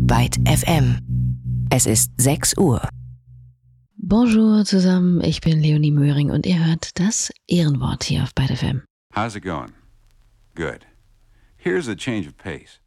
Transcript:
Byte FM. Es ist 6 Uhr. Bonjour zusammen, ich bin Leonie Möhring und ihr hört das Ehrenwort hier auf Byte FM. How's it going? Good. Here's a change of pace.